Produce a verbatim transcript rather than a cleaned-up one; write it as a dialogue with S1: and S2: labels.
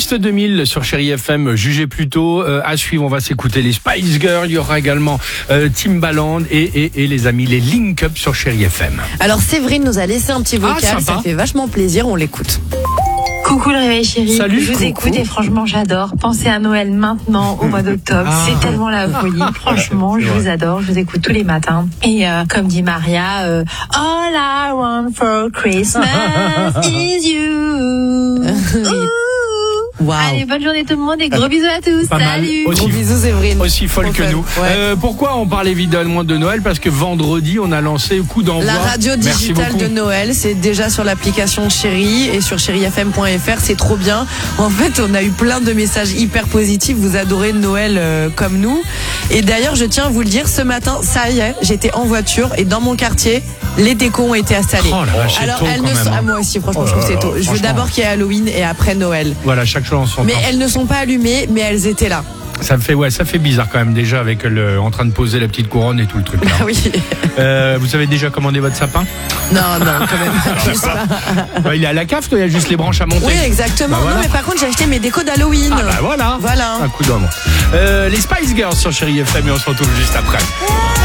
S1: Best deux mille sur Chérie F M, jugez plutôt. Euh, à suivre, on va s'écouter les Spice Girls. Il y aura également euh, Timbaland et, et, et les amis, les Link Up sur Chérie F M.
S2: Alors Séverine nous a laissé un petit vocal,
S1: Ah,
S2: ça fait vachement plaisir, on l'écoute.
S3: Coucou le réveil chéri,
S1: Salut,
S3: je vous
S1: coucou.
S3: écoute et franchement j'adore. Pensez à Noël maintenant au mois d'octobre,
S1: Ah.
S3: c'est tellement la folie. Franchement, je vous adore, je vous écoute tous les matins. Et euh, comme dit Maria, euh, All I want for Christmas is you. Ouh.
S2: Wow.
S3: Allez, bonne journée tout le monde et gros bisous à tous.
S1: Pas mal.
S3: Salut.
S1: Aussi-
S2: Gros bisous Séverine.
S1: Aussi folle
S2: Trop
S1: que
S2: fun.
S1: nous.
S2: Ouais.
S1: Euh, pourquoi on parle évidemment de Noël? Parce que vendredi, on a lancé coup d'envoi.
S2: La radio
S1: Merci
S2: digitale
S1: beaucoup.
S2: de Noël, c'est déjà sur l'application Chérie et sur chérie f m point f r, c'est trop bien. En fait, on a eu plein de messages hyper positifs, vous adorez Noël euh, comme nous. Et d'ailleurs, je tiens à vous le dire, ce matin, ça y est, j'étais en voiture et dans mon quartier, les décos ont été installés.
S1: Oh la vache, c'est
S2: Alors,
S1: tôt
S2: elles
S1: quand
S2: ne
S1: même,
S2: sont...
S1: hein.
S2: ah, moi aussi, franchement,
S1: Oh
S2: je trouve
S1: là
S2: que c'est
S1: là,
S2: tôt. Je veux
S1: franchement.
S2: d'abord qu'il y ait Halloween et après Noël.
S1: Voilà, chaque chose en son
S2: Mais
S1: temps.
S2: elles ne sont pas allumées, mais elles étaient là.
S1: Ça me fait, ouais, ça fait bizarre quand même déjà avec le, en train de poser la petite couronne et tout le truc. Là.
S2: Ah oui.
S1: Euh, vous avez déjà commandé votre sapin?
S2: Non, non, quand même. Plus pas.
S1: Bah, il est à la cave, toi, il y a juste les branches à monter.
S2: Oui, exactement.
S1: Bah, voilà.
S2: Non, mais par contre, j'ai acheté mes décos d'Halloween.
S1: Ah bah voilà.
S2: Voilà.
S1: Un coup d'homme. Euh, les Spice Girls sur Chérie F M et on se retrouve juste après.